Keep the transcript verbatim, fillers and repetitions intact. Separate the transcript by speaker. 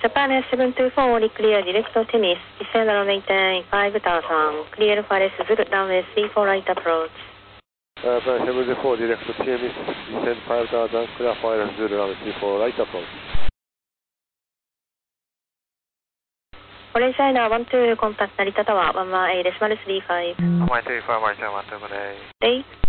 Speaker 1: Japan S seven two four, only clear, direct tennis, descend runway ten, five thousand, clear for S Zulu, runway three four right approach.
Speaker 2: Japan S seven two four, direct tennis, descend five thousand, clear for S Zulu, runway three four right approach.
Speaker 1: Orange China one two, contact Narita Tower, one one eight decimal three five.
Speaker 2: one one three five, one seven one seven eight.
Speaker 1: eight.